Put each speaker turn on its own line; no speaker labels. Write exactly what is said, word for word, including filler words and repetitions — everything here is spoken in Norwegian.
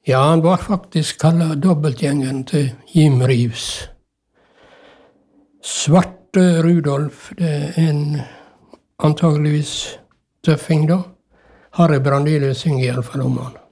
Ja, han var faktisk kallet dobbeltgjengeren til Jim Reeves. Svarte Rudolf, det er en antageligvis tøffing da. Harry Brandelius synger i alle fall om han.